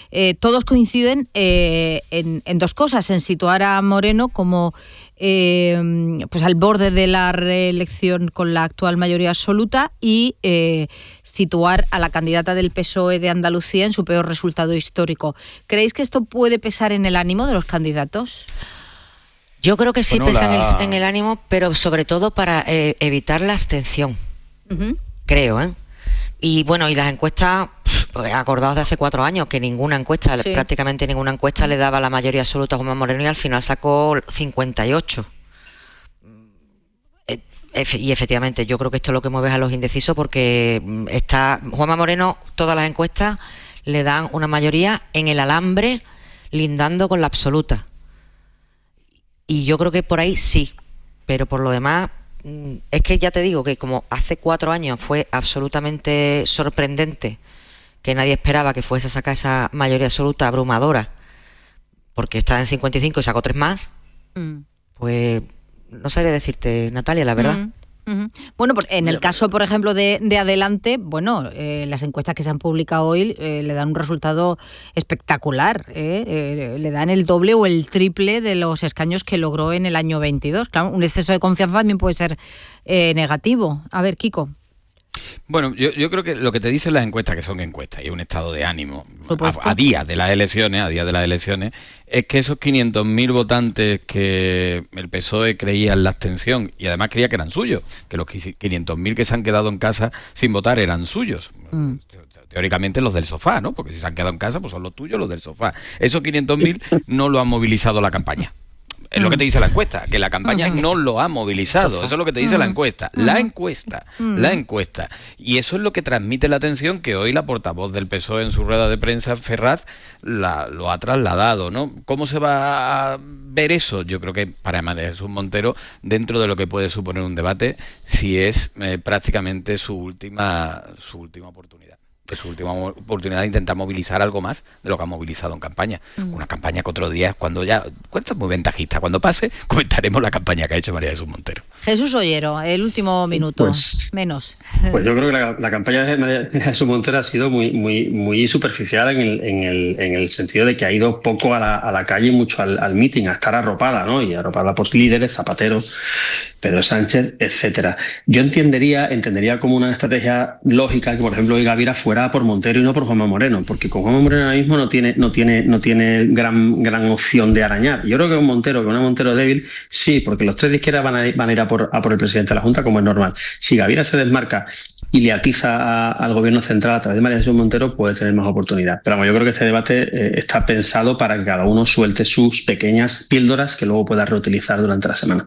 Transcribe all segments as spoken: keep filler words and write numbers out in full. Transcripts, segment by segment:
eh, todos coinciden eh, en, en dos cosas, en situar a Moreno como eh, pues al borde de la reelección con la actual mayoría absoluta y eh, situar a la candidata del P S O E de Andalucía en su peor resultado histórico. ¿Creéis que esto puede pesar en el ánimo de los candidatos? Yo creo que sí bueno, pesa la... en, el, en el ánimo, pero sobre todo para eh, evitar la abstención. Uh-huh. Creo, ¿eh? Y bueno, y las encuestas, pues, acordados de hace cuatro años, que ninguna encuesta, sí. prácticamente ninguna encuesta le daba la mayoría absoluta a Juanma Moreno y al final sacó cincuenta y ocho. Y efectivamente, yo creo que esto es lo que mueve a los indecisos porque está Juanma Moreno, todas las encuestas le dan una mayoría en el alambre, lindando con la absoluta. Y yo creo que por ahí sí, pero por lo demás, es que ya te digo que como hace cuatro años fue absolutamente sorprendente, que nadie esperaba que fuese a sacar esa mayoría absoluta abrumadora, porque estaba en cincuenta y cinco y sacó tres más, mm. pues no sabría decirte, Natalia, la verdad. Mm. Uh-huh. Bueno, en el caso, por ejemplo, de, de Adelante, bueno, eh, las encuestas que se han publicado hoy eh, le dan un resultado espectacular, ¿eh? Eh, le dan el doble o el triple de los escaños que logró en el año veintidós. Claro, un exceso de confianza también puede ser eh, negativo. A ver, Kiko. Bueno, yo, yo creo que lo que te dicen las encuestas, que son encuestas y un estado de ánimo a, a día de las elecciones, a día de las elecciones, es que esos quinientos mil votantes que el P S O E creía en la abstención y además creía que eran suyos, que los quinientos mil que se han quedado en casa sin votar eran suyos. Mm. Teóricamente los del sofá, ¿no? Porque si se han quedado en casa, pues son los tuyos, los del sofá. Esos quinientos mil no lo han movilizado la campaña. Es lo que te dice la encuesta, que la campaña uh-huh. no lo ha movilizado. Eso es lo que te dice uh-huh. la encuesta. Uh-huh. La encuesta, uh-huh. la encuesta. Y eso es lo que transmite la atención que hoy la portavoz del P S O E en su rueda de prensa, Ferraz, la, lo ha trasladado, ¿no? ¿Cómo se va a ver eso? Yo creo que para María Jesús Montero, dentro de lo que puede suponer un debate, si es eh, prácticamente su última, su última oportunidad. Es su última oportunidad de intentar movilizar algo más de lo que ha movilizado en campaña. Mm. Una campaña que otros días, cuando ya, cuento es muy ventajista, cuando pase, comentaremos la campaña que ha hecho María Jesús Montero. Jesús Ollero, el último minuto, pues, menos. Pues yo creo que la, la campaña de María Jesús Montero ha sido muy, muy, muy superficial en el, en el, en el sentido de que ha ido poco a la, a la calle y mucho al, al meeting, a estar arropada, ¿no? Y arropada por líderes, Zapatero, Pedro Sánchez, etcétera. Yo entendería, entendería como una estrategia lógica que, por ejemplo, hoy Gavira fuera por Montero y no por Juanma Moreno, porque con Juanma Moreno ahora mismo no tiene, no tiene, no tiene gran, gran opción de arañar. Yo creo que un Montero, que una Montero débil, sí, porque los tres de izquierda van a ir, van a, ir a, por, a por el presidente de la Junta, como es normal. Si Gavira se desmarca y le atiza a, al gobierno central a través de María Jesús Montero, puede tener más oportunidad. Pero bueno, yo creo que este debate eh, está pensado para que cada uno suelte sus pequeñas píldoras que luego pueda reutilizar durante la semana.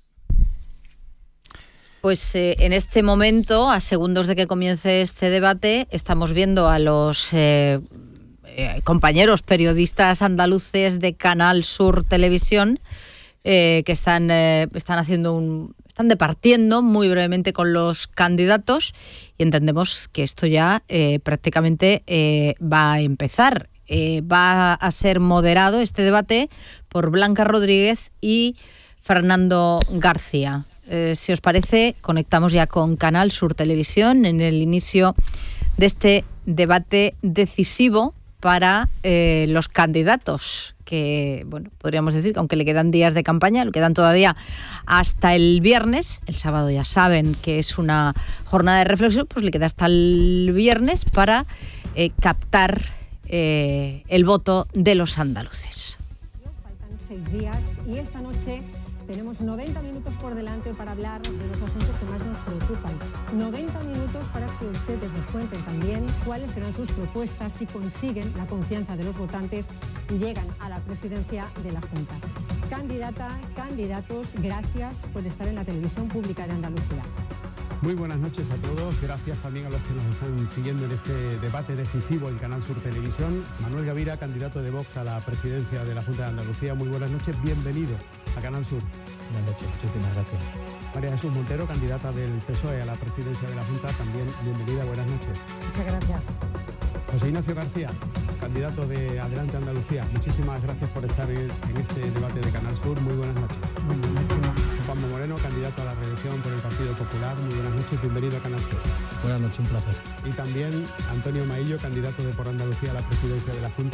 Pues eh, en este momento, a segundos de que comience este debate, estamos viendo a los eh, eh, compañeros periodistas andaluces de Canal Sur Televisión eh, que están, eh, están haciendo un... están departiendo muy brevemente con los candidatos y entendemos que esto ya eh, prácticamente eh, va a empezar. Eh, va a ser moderado este debate por Blanca Rodríguez y Fernando García. Eh, si os parece, conectamos ya con Canal Sur Televisión en el inicio de este debate decisivo para eh, los candidatos, que, bueno, podríamos decir que aunque le quedan días de campaña, le quedan todavía hasta el viernes, el sábado ya saben que es una jornada de reflexión, pues le queda hasta el viernes para eh, captar eh, el voto de los andaluces. Faltan seis días y esta noche tenemos noventa minutos por delante para hablar de los asuntos que más nos preocupan. noventa minutos para que ustedes nos cuenten también cuáles serán sus propuestas si consiguen la confianza de los votantes y llegan a la presidencia de la Junta. Candidata, candidatos, gracias por estar en la televisión pública de Andalucía. Muy buenas noches a todos, gracias también a los que nos están siguiendo en este debate decisivo en Canal Sur Televisión. Manuel Gavira, candidato de Vox a la presidencia de la Junta de Andalucía, muy buenas noches, bienvenido a Canal Sur. Buenas noches, muchísimas gracias. María Jesús Montero, candidata del P S O E a la presidencia de la Junta, también bienvenida, buenas noches. Muchas gracias. José Ignacio García, candidato de Adelante Andalucía, muchísimas gracias por estar en, en este debate de Canal Sur, muy buenas noches. Muy buenas noches. Juanma Moreno, candidato a la reelección por el Partido Popular, muy buenas noches, bienvenido a Canal Sur. Buenas noches, un placer. Y también Antonio Maillo, candidato de Por Andalucía a la presidencia de la Junta.